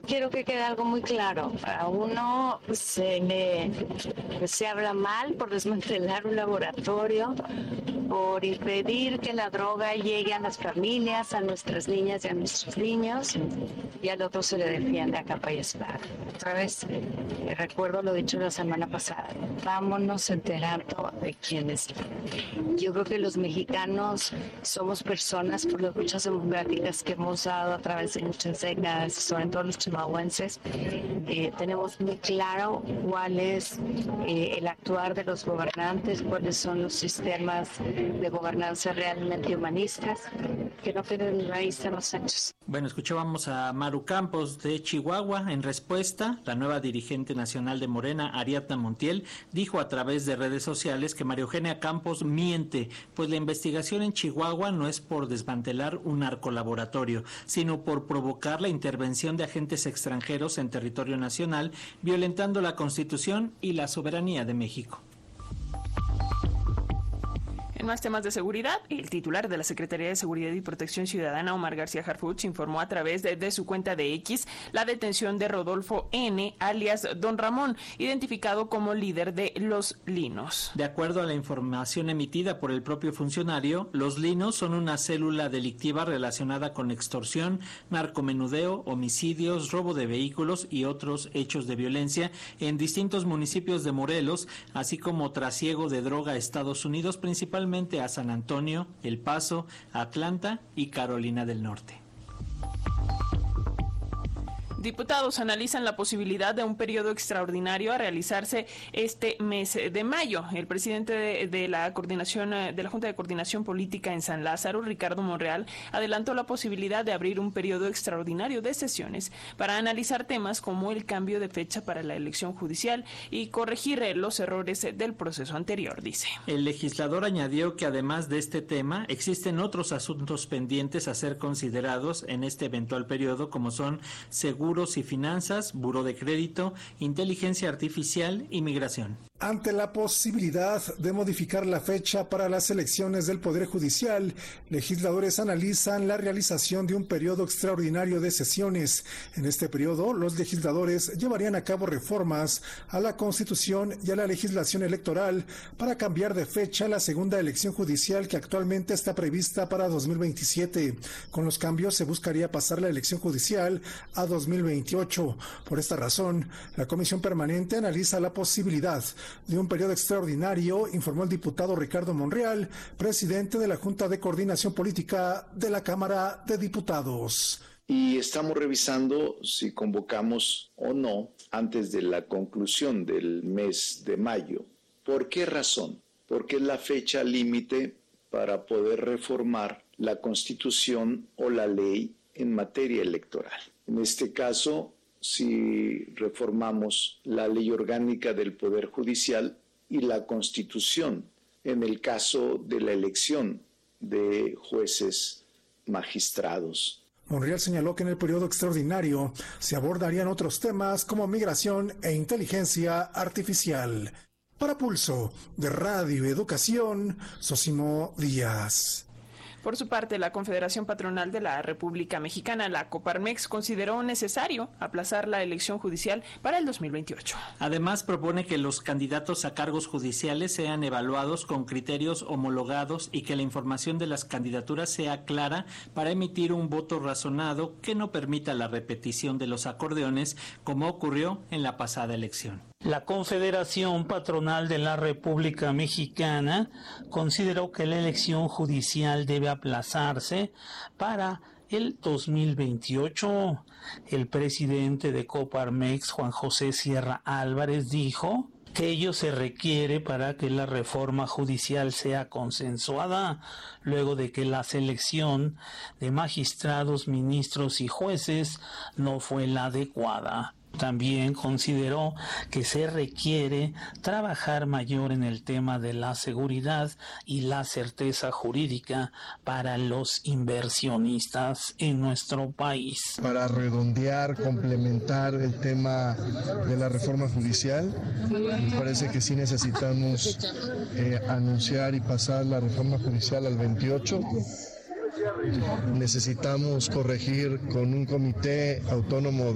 quiero que quede algo muy claro. A uno se habla mal por desmantelar un laboratorio, por impedir que la droga llegue a las familias, a nuestras niñas y a nuestros niños, y al otro se le defiende a capa y espada. Otra vez, recuerdo lo dicho la semana pasada, vámonos enterando de quiénes. Yo creo que los mexicanos somos personas por las luchas democráticas que hemos dado a través de muchas décadas, sobre todo los chihuahuenses. Tenemos muy claro cuál es el actuar de los gobernantes, cuáles son los sistemas de gobernanza realmente humanistas, que no queden en la vista los hechos. Bueno, escuchábamos a Maru Campos de Chihuahua. En respuesta, la nueva dirigente nacional de Morena, Ariadna Montiel, dijo a través de redes sociales que María Eugenia Campos miente, pues la investigación en Chihuahua no es por desmantelar un narcolaboratorio, sino por provocar la intervención de agentes extranjeros en territorio nacional, violentando la Constitución y la soberanía de México. En más temas de seguridad, el titular de la Secretaría de Seguridad y Protección Ciudadana, Omar García Harfuch, informó a través de su cuenta de X la detención de Rodolfo N., alias Don Ramón, identificado como líder de Los Linos. De acuerdo a la información emitida por el propio funcionario, Los Linos son una célula delictiva relacionada con extorsión, narcomenudeo, homicidios, robo de vehículos y otros hechos de violencia en distintos municipios de Morelos, así como trasiego de droga a Estados Unidos, principalmente a San Antonio, El Paso, Atlanta y Carolina del Norte. Diputados analizan la posibilidad de un periodo extraordinario a realizarse este mes de mayo. El presidente de la Junta de Coordinación Política en San Lázaro, Ricardo Monreal, adelantó la posibilidad de abrir un periodo extraordinario de sesiones para analizar temas como el cambio de fecha para la elección judicial y corregir los errores del proceso anterior, dice. El legislador añadió que además de este tema, existen otros asuntos pendientes a ser considerados en este eventual periodo, como son seguros y finanzas, buró de crédito, inteligencia artificial y migración. Ante la posibilidad de modificar la fecha para las elecciones del Poder Judicial, legisladores analizan la realización de un periodo extraordinario de sesiones. En este periodo, los legisladores llevarían a cabo reformas a la Constitución y a la legislación electoral para cambiar de fecha la segunda elección judicial que actualmente está prevista para 2027. Con los cambios se buscaría pasar la elección judicial a 2028. Por esta razón, la Comisión Permanente analiza la posibilidad de un periodo extraordinario, informó el diputado Ricardo Monreal, presidente de la Junta de Coordinación Política de la Cámara de Diputados. Y estamos revisando si convocamos o no antes de la conclusión del mes de mayo. ¿Por qué razón? Porque es la fecha límite para poder reformar la Constitución o la ley en materia electoral. En este caso, si reformamos la ley orgánica del Poder Judicial y la Constitución en el caso de la elección de jueces magistrados. Monreal señaló que en el periodo extraordinario se abordarían otros temas como migración e inteligencia artificial. Para Pulso de Radio Educación, Sosimo Díaz. Por su parte, la Confederación Patronal de la República Mexicana, la Coparmex, consideró necesario aplazar la elección judicial para el 2028. Además, propone que los candidatos a cargos judiciales sean evaluados con criterios homologados y que la información de las candidaturas sea clara para emitir un voto razonado que no permita la repetición de los acordeones, como ocurrió en la pasada elección. La Confederación Patronal de la República Mexicana consideró que la elección judicial debe aplazarse para el 2028. El presidente de Coparmex, Juan José Sierra Álvarez, dijo que ello se requiere para que la reforma judicial sea consensuada, luego de que la selección de magistrados, ministros y jueces no fue la adecuada. También consideró que se requiere trabajar mayor en el tema de la seguridad y la certeza jurídica para los inversionistas en nuestro país. Para redondear, complementar el tema de la reforma judicial, me parece que sí necesitamos anunciar y pasar la reforma judicial al 28. Necesitamos corregir con un comité autónomo